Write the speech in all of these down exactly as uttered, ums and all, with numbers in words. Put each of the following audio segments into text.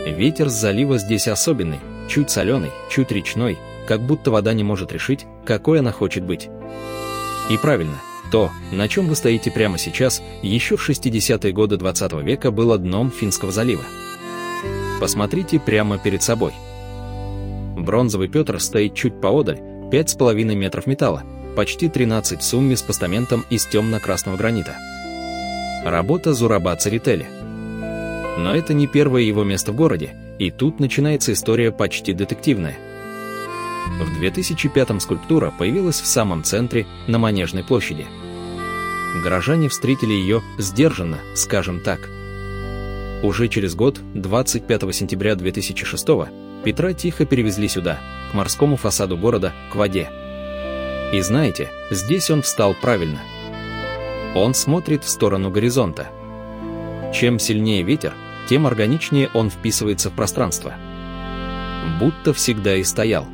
Ветер с залива здесь особенный, чуть соленый, чуть речной, как будто вода не может решить, какой она хочет быть. И правильно, то, на чем вы стоите прямо сейчас, еще в шестидесятые годы двадцатого века было дном Финского залива. Посмотрите прямо перед собой. Бронзовый Петр стоит чуть поодаль, пять с половиной метров металла, почти тринадцать в сумме с постаментом из темно-красного гранита. Работа Зураба Церетели. Но это не первое его место в городе, и тут начинается история почти детективная. В две тысячи пятом скульптура появилась в самом центре, на Манежной площади. Горожане встретили ее сдержанно, скажем так. Уже через год, двадцать пятого сентября две тысячи шестого, Петра тихо перевезли сюда, к морскому фасаду города, к воде. И знаете, здесь он встал правильно. Он смотрит в сторону горизонта. Чем сильнее ветер, тем органичнее он вписывается в пространство. Будто всегда и стоял.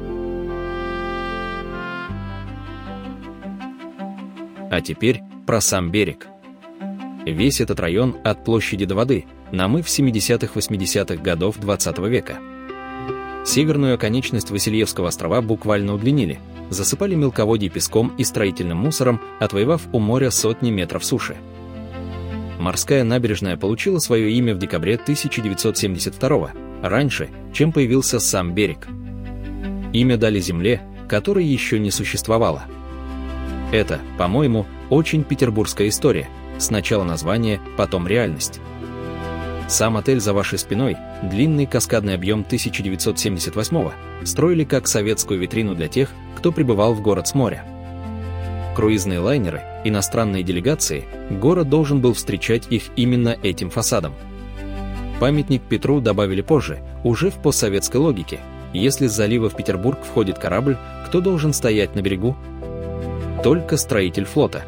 А теперь про сам берег. Весь этот район от площади до воды намыв семидесятых-восьмидесятых годов двадцатого века. Северную оконечность Васильевского острова буквально удлинили, засыпали мелководье песком и строительным мусором, отвоевав у моря сотни метров суши. Морская набережная получила свое имя в декабре тысяча девятьсот семьдесят второго, раньше, чем появился сам берег. Имя дали земле, которой еще не существовало. Это, по-моему, очень петербургская история. Сначала название, потом реальность. Сам отель за вашей спиной, длинный каскадный объем тысяча девятьсот семьдесят восьмого, строили как советскую витрину для тех, кто прибывал в город с моря. Круизные лайнеры, иностранные делегации, город должен был встречать их именно этим фасадом. Памятник Петру добавили позже, уже в постсоветской логике. Если с залива в Петербург входит корабль, кто должен стоять на берегу? Только строитель флота.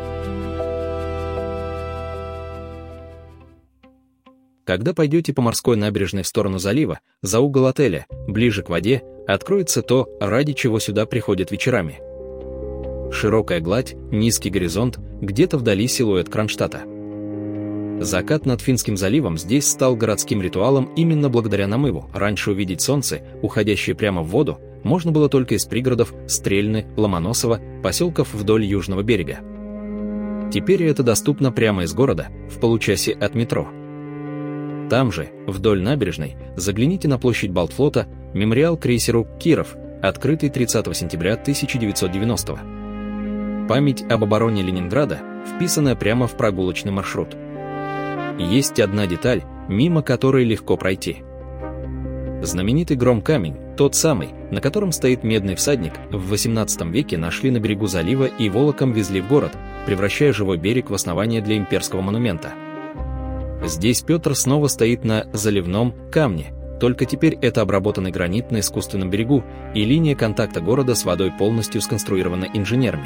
Когда пойдете по морской набережной в сторону залива, за угол отеля, ближе к воде, откроется то, ради чего сюда приходят вечерами. Широкая гладь, низкий горизонт, где-то вдали силуэт Кронштадта. Закат над Финским заливом здесь стал городским ритуалом именно благодаря намыву. Раньше увидеть солнце, уходящее прямо в воду, можно было только из пригородов Стрельны, Ломоносова, поселков вдоль южного берега. Теперь это доступно прямо из города, в получасе от метро. Там же, вдоль набережной, загляните на площадь Балтфлота, мемориал крейсеру «Киров», открытый тридцатого сентября тысяча девятьсот девяностого. Память об обороне Ленинграда, вписанная прямо в прогулочный маршрут. Есть одна деталь, мимо которой легко пройти. Знаменитый гром-камень, тот самый, на котором стоит медный всадник, в восемнадцатом веке нашли на берегу залива и волоком везли в город, превращая живой берег в основание для имперского монумента. Здесь Петр снова стоит на заливном камне, только теперь это обработанный гранит на искусственном берегу, и линия контакта города с водой полностью сконструирована инженерами.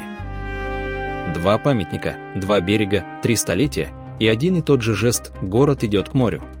Два памятника, два берега, три столетия, и один и тот же жест: город идет к морю.